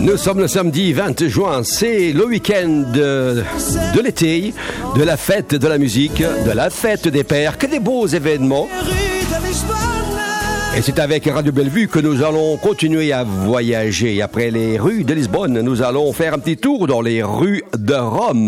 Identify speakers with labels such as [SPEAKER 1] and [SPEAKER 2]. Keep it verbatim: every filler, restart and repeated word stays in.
[SPEAKER 1] Nous sommes le samedi vingt juin, c'est le week-end de, de l'été, de la fête de la musique, de la fête des pères, que des beaux événements. Et c'est avec Radio Bellevue que nous allons continuer à voyager. Après les rues de Lisbonne, nous allons faire un petit tour dans les rues de Rome.